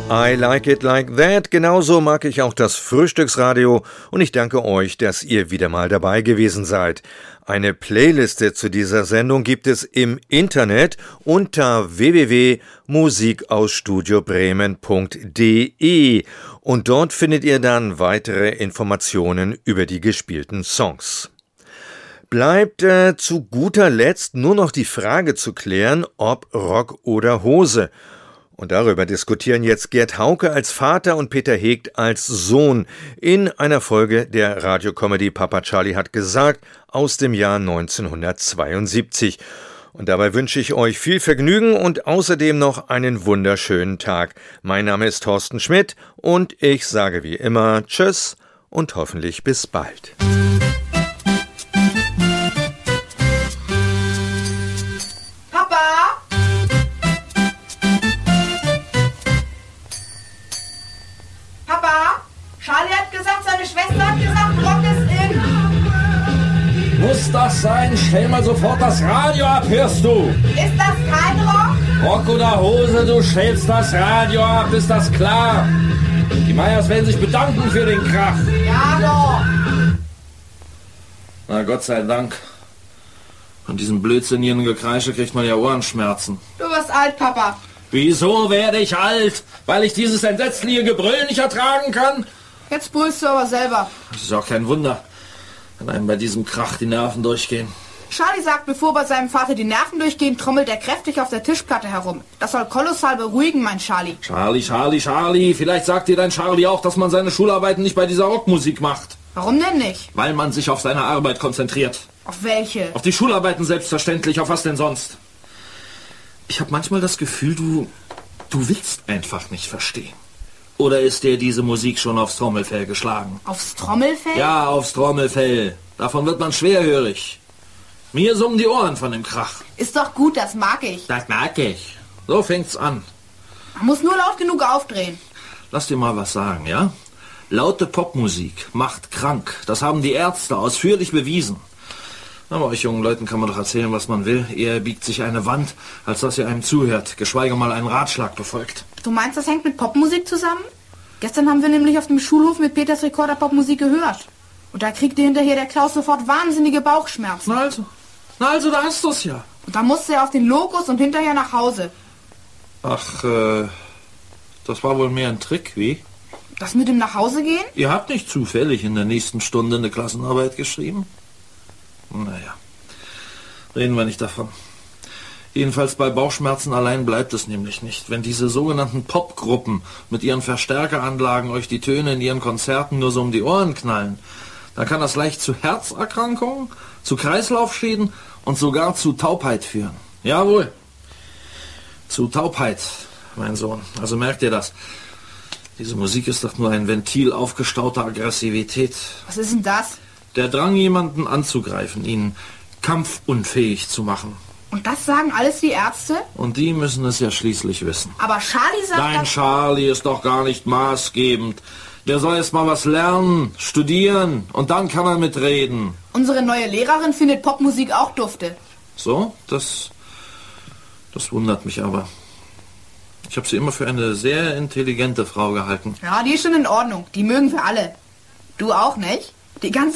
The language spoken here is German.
I like it like that. Genauso mag ich auch das Frühstücksradio und ich danke euch, dass ihr wieder mal dabei gewesen seid. Eine Playliste zu dieser Sendung gibt es im Internet unter www.musikausstudiobremen.de und dort findet ihr dann weitere Informationen über die gespielten Songs. Bleibt zu guter Letzt nur noch die Frage zu klären, ob Rock oder Hose. Und darüber diskutieren jetzt Gerd Hauke als Vater und Peter Hegt als Sohn in einer Folge der Radiocomedy Papa Charlie hat gesagt aus dem Jahr 1972. Und dabei wünsche ich euch viel Vergnügen und außerdem noch einen wunderschönen Tag. Mein Name ist Thorsten Schmidt und ich sage wie immer Tschüss und hoffentlich bis bald. Charlie hat gesagt, seine Schwester hat gesagt, Rock ist in. Muss das sein? Stell mal sofort das Radio ab, hörst du? Ist das kein Rock? Rock oder Hose, du stellst das Radio ab, ist das klar? Die Meyers werden sich bedanken für den Krach. Ja doch. Na Gott sei Dank. Von diesem blödsinnigen Gekreische kriegt man ja Ohrenschmerzen. Du wirst alt, Papa. Wieso werde ich alt? Weil ich dieses entsetzliche Gebrüll nicht ertragen kann? Jetzt brüllst du aber selber. Das ist auch kein Wunder, wenn einem bei diesem Krach die Nerven durchgehen. Charlie sagt, bevor bei seinem Vater die Nerven durchgehen, trommelt er kräftig auf der Tischplatte herum. Das soll kolossal beruhigen, mein Charlie. Charlie. Vielleicht sagt dir dein Charlie auch, dass man seine Schularbeiten nicht bei dieser Rockmusik macht. Warum denn nicht? Weil man sich auf seine Arbeit konzentriert. Auf welche? Auf die Schularbeiten selbstverständlich. Auf was denn sonst? Ich habe manchmal das Gefühl, du willst einfach nicht verstehen. Oder ist dir diese Musik schon aufs Trommelfell geschlagen? Aufs Trommelfell? Ja, aufs Trommelfell. Davon wird man schwerhörig. Mir summen die Ohren von dem Krach. Ist doch gut, das mag ich. Das mag ich. So fängt's an. Man muss nur laut genug aufdrehen. Lass dir mal was sagen, ja? Laute Popmusik macht krank. Das haben die Ärzte ausführlich bewiesen. Aber euch jungen Leuten kann man doch erzählen, was man will. Eher biegt sich eine Wand, als dass ihr einem zuhört, geschweige mal einen Ratschlag befolgt. Du meinst, das hängt mit Popmusik zusammen? Gestern haben wir nämlich auf dem Schulhof mit Peters Rekorder Popmusik gehört. Und da kriegte hinterher der Klaus sofort wahnsinnige Bauchschmerzen. Na also, da hast du's ja. Und dann musste er auf den Lokus und hinterher nach Hause. Ach, das war wohl mehr ein Trick, wie? Das mit dem Nachhausegehen? Ihr habt nicht zufällig in der nächsten Stunde eine Klassenarbeit geschrieben? Naja, reden wir nicht davon. Jedenfalls bei Bauchschmerzen allein bleibt es nämlich nicht. Wenn diese sogenannten Popgruppen mit ihren Verstärkeranlagen euch die Töne in ihren Konzerten nur so um die Ohren knallen, dann kann das leicht zu Herzerkrankungen, zu Kreislaufschäden und sogar zu Taubheit führen. Jawohl, zu Taubheit, mein Sohn. Also merkt ihr das. Diese Musik ist doch nur ein Ventil aufgestauter Aggressivität. Was ist denn das? Der Drang, jemanden anzugreifen, ihn kampfunfähig zu machen. Und das sagen alles die Ärzte? Und die müssen es ja schließlich wissen. Aber Charlie sagt... Nein, Charlie ist doch gar nicht maßgebend. Der soll erst mal was lernen, studieren und dann kann er mitreden. Unsere neue Lehrerin findet Popmusik auch dufte. So? Das wundert mich aber. Ich habe sie immer für eine sehr intelligente Frau gehalten. Ja, die ist schon in Ordnung. Die mögen wir alle. Du auch, nicht? Die ganze